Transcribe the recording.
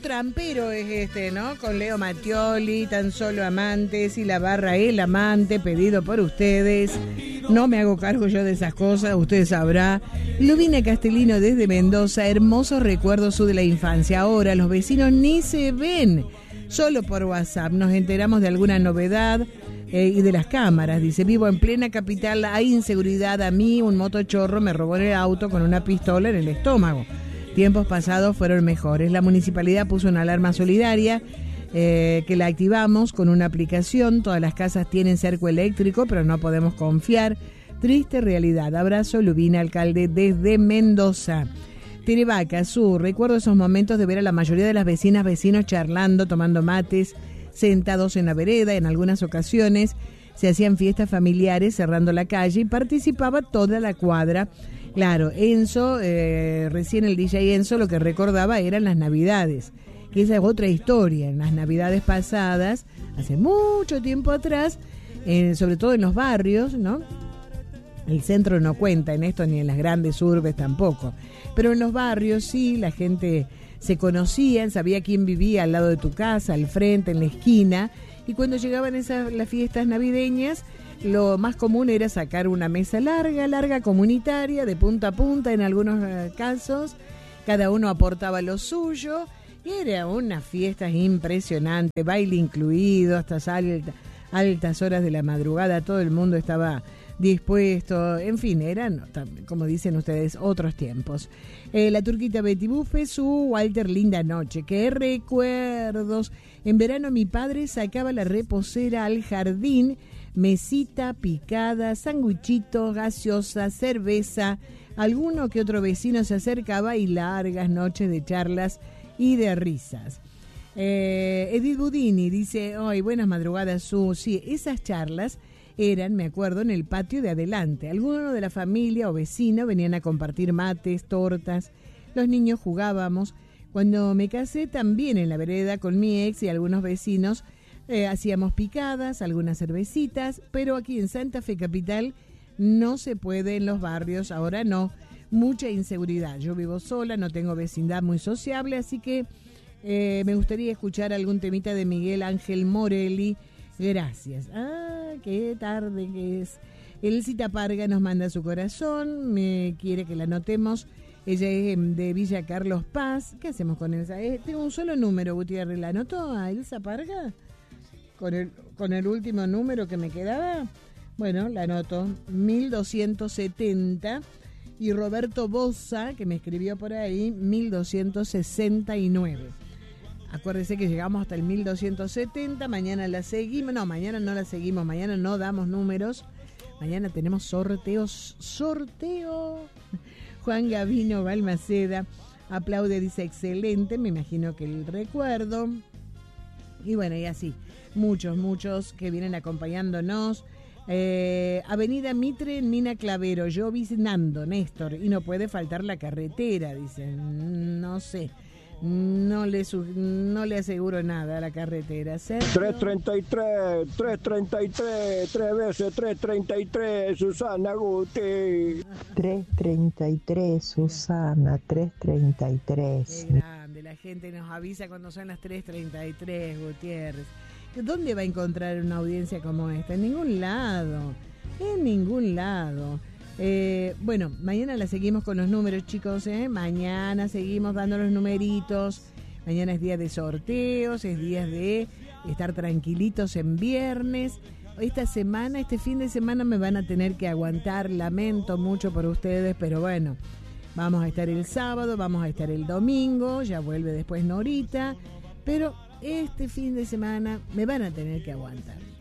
trampero es este, ¿no? Con Leo Mattioli, Tan Solo Amantes y la barra El Amante, pedido por ustedes. No me hago cargo yo de esas cosas, usted sabrá. Lubina Castellino desde Mendoza, hermosos recuerdos de la infancia. Ahora los vecinos ni se ven, solo por WhatsApp nos enteramos de alguna novedad y de las cámaras. Dice, vivo en plena capital, hay inseguridad. A mí un motochorro me robó en el auto con una pistola en el estómago. Tiempos pasados fueron mejores. La municipalidad puso una alarma solidaria que la activamos con una aplicación. Todas las casas tienen cerco eléctrico, pero no podemos confiar. Triste realidad. Abrazo, Lubina, alcalde desde Mendoza. Terevaca, Sur. Recuerdo esos momentos de ver a la mayoría de las vecinos charlando, tomando mates, sentados en la vereda. En algunas ocasiones se hacían fiestas familiares cerrando la calle y participaba toda la cuadra. Claro, Enzo, recién el DJ Enzo lo que recordaba eran las Navidades, que esa es otra historia. En las Navidades pasadas, hace mucho tiempo atrás, sobre todo en los barrios, ¿no? El centro no cuenta en esto, ni en las grandes urbes tampoco, pero en los barrios sí, la gente se conocía, sabía quién vivía al lado de tu casa, al frente, en la esquina, y cuando llegaban las fiestas navideñas, lo más común era sacar una mesa larga, comunitaria, de punta a punta en algunos casos. Cada uno aportaba lo suyo y era una fiesta impresionante, baile incluido, hasta altas horas de la madrugada, todo el mundo estaba dispuesto. En fin, eran, como dicen ustedes, otros tiempos. La turquita Betty Buffet, su Walter, linda noche. ¡Qué recuerdos! En verano mi padre sacaba la reposera al jardín, mesita picada, sanguichitos, gaseosa, cerveza, alguno que otro vecino se acercaba y largas noches de charlas y de risas. Edith Budini dice, ¡ay, buenas madrugadas, Su! Sí, esas charlas eran, me acuerdo, en el patio de adelante. Algunos de la familia o vecino venían a compartir mates, tortas, los niños jugábamos. Cuando me casé también en la vereda con mi ex y algunos vecinos, hacíamos picadas, algunas cervecitas, pero aquí en Santa Fe Capital no se puede en los barrios, ahora no, mucha inseguridad. Yo vivo sola, no tengo vecindad muy sociable, así que me gustaría escuchar algún temita de Miguel Ángel Morelli. Gracias. Ah, qué tarde que es. Elcita Parga nos manda su corazón, me quiere que la anotemos. Ella es de Villa Carlos Paz. ¿Qué hacemos con Elsa? Tengo un solo número, Gutiérrez. ¿La anotó a Elsa Parga? Con el último número que me quedaba. Bueno, la anoto. 1270. Y Roberto Bosa, que me escribió por ahí, 1269. Acuérdese que llegamos hasta el 1270. Mañana la seguimos. No, mañana no la seguimos. Mañana no damos números. Mañana tenemos sorteos. ¡Sorteo! Juan Gavino Balmaceda aplaude, dice excelente. Me imagino que el recuerdo. Y bueno, y así. Muchos que vienen acompañándonos. Avenida Mitre en Mina Clavero, yo visitando, Néstor, y no puede faltar la carretera, dicen, no sé, no le aseguro nada a la carretera. 333, 3 veces 333, Susana Guti. 333, Susana, 333. Qué grande, la gente nos avisa cuando son las 3:33, Gutiérrez. ¿Dónde va a encontrar una audiencia como esta? En ningún lado. Bueno, mañana la seguimos con los números, chicos, ¿eh? Mañana seguimos dando los numeritos. Mañana es día de sorteos, es día de estar tranquilitos en viernes. Este fin de semana me van a tener que aguantar. Lamento mucho por ustedes, pero bueno, vamos a estar el sábado, vamos a estar el domingo, ya vuelve después Norita, pero este fin de semana me van a tener que aguantar.